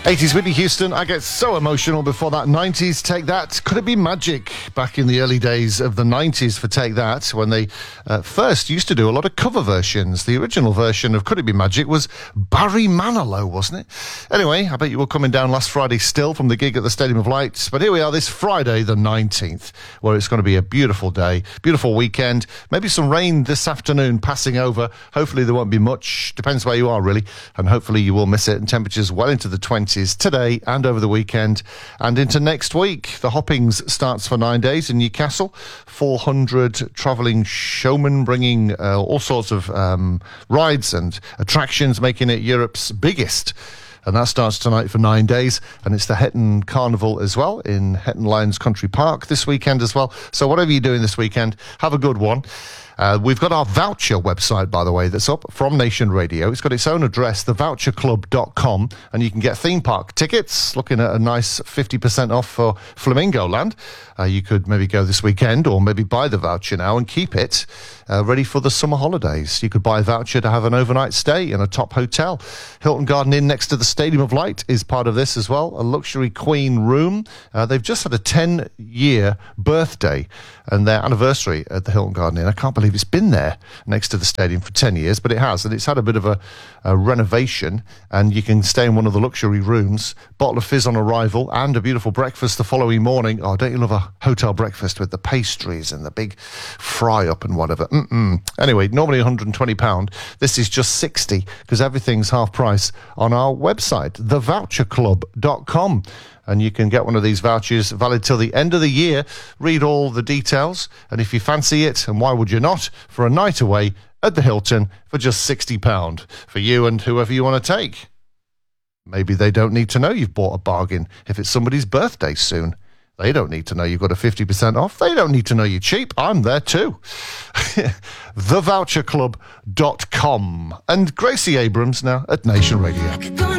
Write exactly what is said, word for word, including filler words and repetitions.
eighties Whitney Houston, I get so emotional. Before that, nineties, Take That. Could it be magic? Back in the early days of the nineties for Take That, when they uh, first used to do a lot of cover versions. The original version of Could It Be Magic was Barry Manilow, wasn't it? Anyway, I bet you were coming down last Friday still from the gig at the Stadium of Light. But here we are this Friday, the nineteenth, where it's going to be a beautiful day, beautiful weekend. Maybe some rain this afternoon passing over. Hopefully there won't be much. Depends where you are, really. And hopefully you will miss it. And temperatures well into the twenties today and over the weekend and into next week. The Hoppings starts for nine days in Newcastle. four hundred travelling showmen bringing uh, all sorts of um, rides and attractions, making it Europe's biggest. And that starts tonight for nine days. And it's the Hetton Carnival as well in Hetton Lions Country Park this weekend as well. So whatever you're doing this weekend, have a good one. Uh, we've got our voucher website, by the way, that's up from Nation Radio. It's got its own address, the voucher club dot com, and you can get theme park tickets, looking at a nice fifty percent off for Flamingo Land. Uh, you could maybe go this weekend or maybe buy the voucher now and keep it uh, ready for the summer holidays. You could buy a voucher to have an overnight stay in a top hotel. Hilton Garden Inn next to the Stadium of Light is part of this as well, a luxury queen room. Uh, they've just had a ten-year birthday and their anniversary at the Hilton Garden Inn. I can't believe it's been there next to the stadium for ten years, but it has, and it's had a bit of a, a renovation, and you can stay in one of the luxury rooms, bottle of fizz on arrival, and a beautiful breakfast the following morning. Oh, don't you love a hotel breakfast with the pastries and the big fry-up and whatever? Mm-mm. Anyway, normally one hundred twenty pounds. This is just sixty, because everything's half price on our website, the voucher club dot com. And you can get one of these vouchers valid till the end of the year. Read all the details. And if you fancy it, and why would you not, for a night away at the Hilton for just sixty pounds for you and whoever you want to take. Maybe they don't need to know you've bought a bargain if it's somebody's birthday soon. They don't need to know you've got a fifty percent off. They don't need to know you're cheap. I'm there too. the voucher club dot com. And Gracie Abrams now at Nation Radio.